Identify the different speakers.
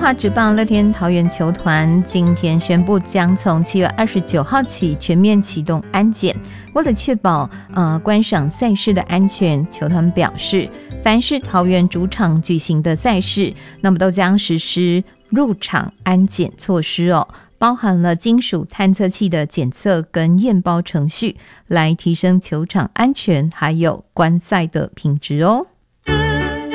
Speaker 1: 华职棒乐天桃园球团今天宣布，将从7月29号起全面启动安检。为了确保观赏赛事的安全，球团表示，凡是桃园主场举行的赛事，那么都将实施入场安检措施哦，包含了金属探测器的检测跟验包程序，来提升球场安全还有观赛的品质哦。